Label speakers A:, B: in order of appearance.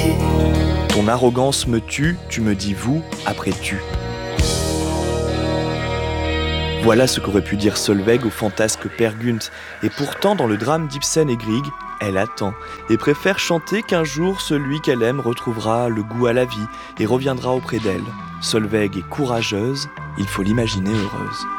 A: Ton arrogance me tue, tu me dis vous, après tu. Voilà ce qu'aurait pu dire Solveig au fantasque Peer Gynt. Et pourtant, dans le drame d'Ibsen et Grieg, elle attend et préfère chanter qu'un jour celui qu'elle aime retrouvera le goût à la vie et reviendra auprès d'elle. Solveig est courageuse, il faut l'imaginer heureuse.